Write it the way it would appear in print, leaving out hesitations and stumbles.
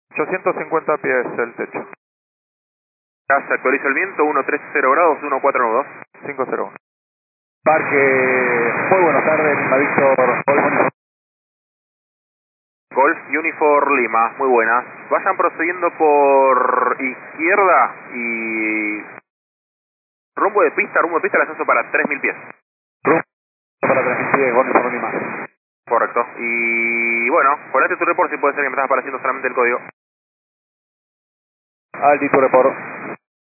850 pies el techo. Se actualiza el viento, 130 grados, 149. 501. Parque, muy buenas tardes, Lima Víctor, Golf Unifor Lima, muy buenas. Vayan procediendo por izquierda y rumbo de pista el ascenso para 3000 pies. Rumbo para 3000 pies, Unifor Lima. Correcto. Y bueno, ponete tu report si puede ser que me estás apareciendo solamente el código. Altitude report.